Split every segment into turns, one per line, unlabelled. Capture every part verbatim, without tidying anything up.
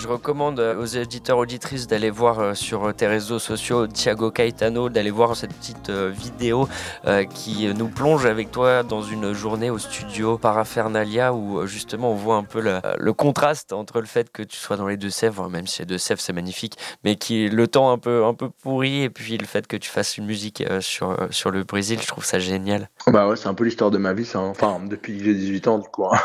recommande aux éditeurs auditrices d'aller voir sur tes réseaux sociaux Thiago Caetano, d'aller voir cette petite vidéo euh, qui nous plonge avec toi dans une journée au studio Parafernalia où justement on voit un peu le, le contraste entre le fait que tu sois dans les Deux-Sèvres, même si les Deux-Sèvres c'est magnifique, mais qui le temps un peu, un peu pourri, et puis le fait que tu fasses une musique euh, sur, euh, sur le Brésil, je trouve ça génial.
Bah ouais, c'est un peu l'histoire de ma vie, ça, hein. Enfin, depuis que j'ai dix-huit ans, du coup, hein.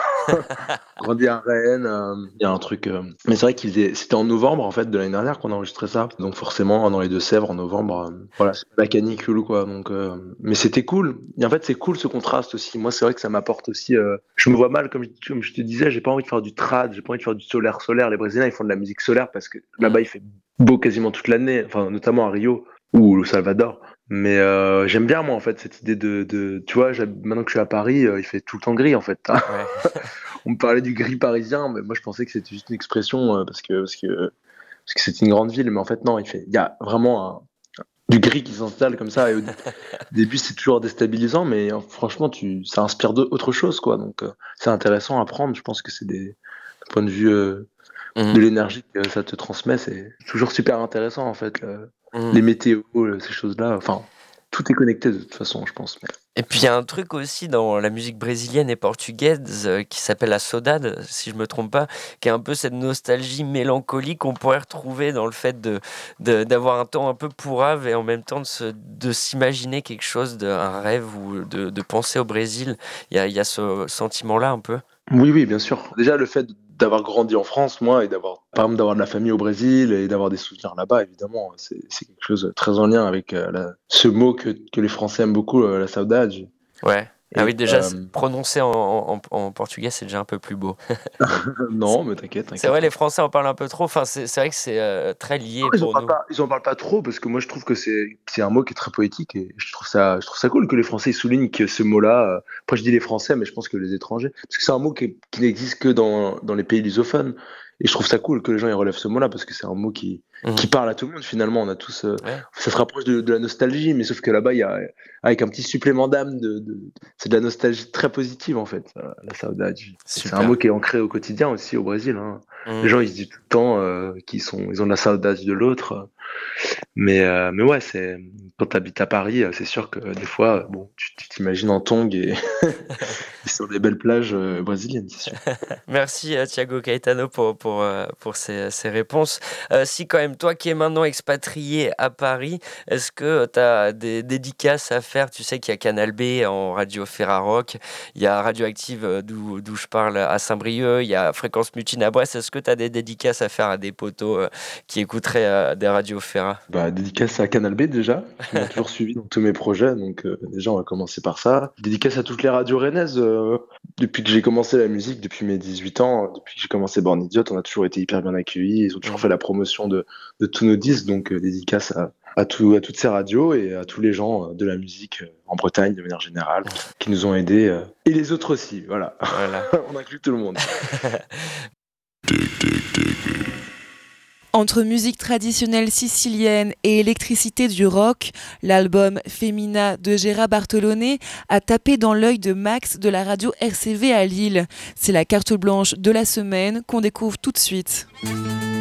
Grandi à Rennes, euh, il y a un truc. euh, Mais c'est vrai qu'il faisait. C'était en novembre, en fait, de l'année dernière qu'on a enregistré ça. Donc, forcément, dans les Deux-Sèvres, en novembre, euh, voilà, c'est la canicule, quoi. Donc, euh, Mais c'était cool. Et en fait, c'est cool ce contraste aussi. Moi, c'est vrai que ça m'apporte aussi. euh, Je me vois mal, comme, je- comme je te disais, j'ai pas envie de faire du trad, j'ai pas envie de faire du solaire solaire. Les Brésiliens, ils font de la musique solaire parce que là-bas, il fait beau quasiment toute l'année, enfin, notamment à Rio ou au Salvador. Mais euh, j'aime bien, moi, en fait, cette idée de, de tu vois, j'hab- maintenant que je suis à Paris, euh, il fait tout le temps gris, en fait.
Ouais.
On me parlait du gris parisien, mais moi je pensais que c'était juste une expression euh, parce que parce que parce que c'est une grande ville, mais en fait non, il fait, il y a vraiment un- du gris qui s'installe comme ça. Et au dé- début c'est toujours déstabilisant, mais euh, franchement tu, ça inspire de- autre chose quoi. Donc euh, c'est intéressant à prendre. Je pense que c'est des d'un point de vue euh, de
Mhm.
l'énergie que ça te transmet, c'est toujours super intéressant en fait. le- les
Mhm.
météos, le- ces choses-là. Enfin, tout est connecté de toute façon, je pense.
Et puis il y a un truc aussi dans la musique brésilienne et portugaise euh, qui s'appelle la saudade, si je me trompe pas, qui est un peu cette nostalgie mélancolique qu'on pourrait retrouver dans le fait de, de- d'avoir un temps un peu pourrave et en même temps de, se- de s'imaginer quelque chose, de, un rêve ou de, de penser au Brésil. Il y a, il y a ce sentiment-là un peu.
Oui, oui, bien sûr. Déjà, le fait d'avoir grandi en France, moi, et d'avoir, par exemple, d'avoir de la famille au Brésil et d'avoir des souvenirs là-bas, évidemment, c'est c'est quelque chose de très en lien avec euh, la- ce mot que, que les Français aiment beaucoup, euh, la saudade.
Ouais. Ah
Et
oui, déjà, c'est-
euh,
prononcer en, en, en portugais, c'est déjà un peu plus beau.
non, mais t'inquiète,
C'est
t'inquiète
vrai, les
pas.
Français en parlent un peu trop. Enfin, c'est, c'est vrai que c'est euh, très
Non,
lié
ils en
pour
parlent
nous.
pas, ils en parlent pas trop parce que moi je trouve que c'est c'est un mot qui est très poétique et je trouve ça je trouve ça cool que les Français soulignent que ce mot-là. euh, Après je dis les Français, mais je pense que les étrangers parce que c'est un mot qui, est- qui n'existe que dans dans les pays lusophones et je trouve ça cool que les gens ils relèvent ce mot-là parce que c'est un mot qui qui
Mhm.
parle à tout le monde finalement. On a tous euh,
Ouais.
ça se rapproche de, de la nostalgie, mais sauf que là-bas il y a avec un petit supplément d'âme de, de- c'est de la nostalgie très positive en fait. euh, La saudade. Et c'est un
Super.
mot qui est ancré au quotidien aussi au Brésil, hein. Les
Mhm.
gens ils se disent tout le temps euh, qu'ils sont ils ont de la saudade de l'autre. Mais, euh, mais ouais, c'est quand tu habites à Paris, euh, c'est sûr que euh, des fois, euh, bon, tu tu t'imagines en tongs et, et sur des belles plages euh, brésiliennes, c'est sûr.
Merci euh, Thiago Caetano pour, pour, euh, pour ces, ces réponses. Euh, si quand même, toi qui es maintenant expatrié à Paris, est-ce que tu as des dédicaces à faire? Tu sais qu'il y a Canal B en radio Ferrarock, il y a Radioactive euh, d'où, d'où je parle à Saint-Brieuc, il y a Fréquence Mutine à Brest. Est-ce que tu as des dédicaces à faire à des potos euh, qui écouteraient euh, des radios Ferra?
Bah, dédicace à Canal B déjà, qui m'a toujours suivi dans tous mes projets, donc euh, déjà on va commencer par ça. Dédicace à toutes les radios rennaises, euh, depuis que j'ai commencé la musique, depuis mes dix-huit ans, depuis que j'ai commencé Born Idiot, on a toujours été hyper bien accueillis, ils ont toujours
Mhm.
fait la promotion de, de tous nos disques, donc euh, dédicace à, à, tout, à toutes ces radios et à tous les gens euh, de la musique euh, en Bretagne de manière générale, qui, qui nous ont aidés, euh, et les autres aussi, voilà.
Voilà.
On inclut tout le monde.
Entre musique traditionnelle sicilienne et électricité du rock, l'album Femina de Gérard Bartolone a tapé dans l'œil de Max de la radio R C V à Lille. C'est la carte blanche de la semaine qu'on découvre tout de suite.